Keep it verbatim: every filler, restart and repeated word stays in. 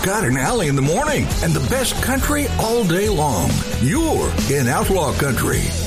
Scott and Allie in the morning, and the best country all day long. You're in Outlaw Country.